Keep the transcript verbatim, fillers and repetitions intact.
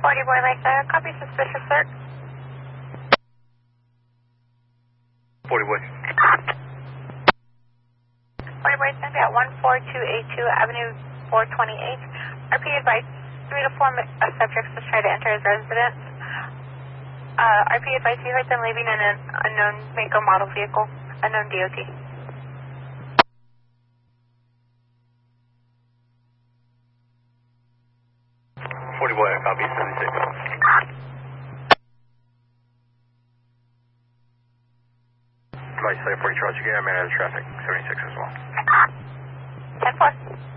forty Boy Lake, uh, copy suspicious search. forty Boy. forty Boy, send at one four two eight two Avenue four twenty-eight. R P advice, three to four uh, subjects to try to enter his residence. Uh, R P advice, you heard them leaving in an unknown make or model vehicle, unknown D O T. forty Boy, copy, seventy-six. Advice, forty Charles, you get a man out of traffic, seventy-six as well. ten four.